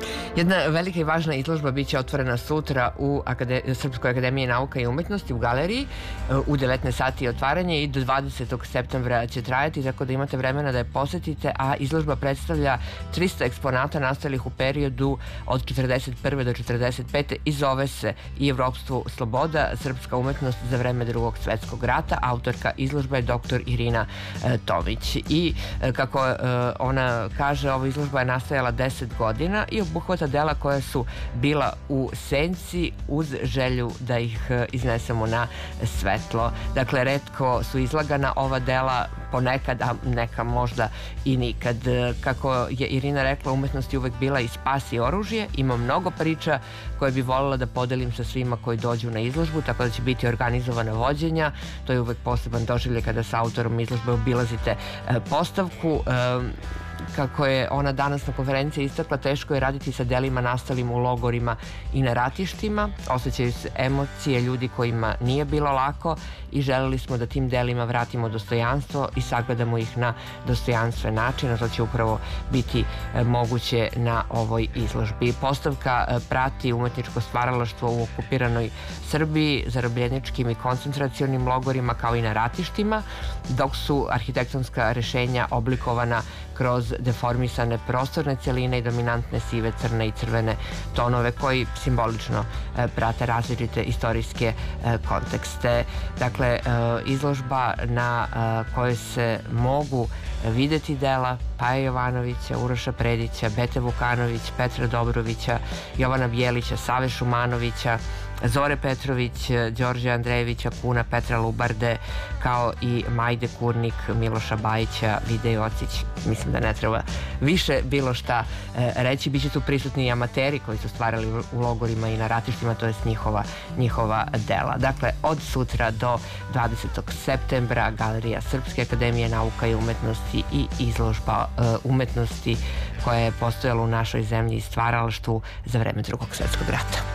Jedna velika i važna izložba biće otvorena sutra u Srpskoj akademiji nauka i umetnosti u galeriji. U 19 sati je otvaranje i do 20. septembra će trajati, tako da imate vremena da je posetite, a izložba predstavlja 300 eksponata nastalih u periodu od 41. do 45. i zove se I Evropstvo sloboda, srpska umetnost za vreme Drugog svetskog rata. Autorka izložbe je dr. Irina Tomić. I kako ona kaže, ova izložba je nastajala 10 godina i obuhvata dela koja su bila u senci uz želju da ih iznesemo na svetlo. Dakle, retko su izlagana ova dela, ponekad, a neka možda i nikad. Kako je Irina rekla, umetnost je uvek bila i spas i oružje. Ima mnogo priča koje bi voljela da podelim sa svima koji dođu na izložbu, tako da će biti organizovana vođenja. To je uvek poseban doživljaj kada sa autorom izložbe obilazite postavku. Kako je ona danas na konferenciji istakla, teško je raditi sa delima nastalim u logorima i na ratištima. Osjećaju se emocije ljudi kojima nije bilo lako i želeli smo da tim delima vratimo dostojanstvo i sagledamo ih na dostojanstven način, a to će upravo biti moguće na ovoj izložbi. Postavka prati umetničko stvaralaštvo u okupiranoj Srbiji, zarobljeničkim i koncentracionim logorima kao i na ratištima, dok su arhitektonska rešenja oblikovana kroz deformisane prostorne celine i dominantne sive, crne i crvene tonove koji simbolično prate različite istorijske kontekste. Dakle, izložba na kojoj se mogu videti dela Paje Jovanovića, Uroša Predića, Bete Vukanović, Petra Dobrovića, Jovana Bjelića, Save Šumanovića, Zore Petrović, Đorđe Andrejevića, Kuna, Petra Lubarde, kao i Majde Kurnik, Miloša Bajića, Vide Jocić. Mislim da ne treba više bilo šta reći. Biće tu prisutni i amateri koji su stvarali u logorima i na ratištima, to je njihova dela. Dakle, od sutra do 20. septembra Galerija Srpske akademije nauka i umetnosti i izložba umetnosti koja je postojala u našoj zemlji i stvaralaštvu za vreme Drugog svetskog rata.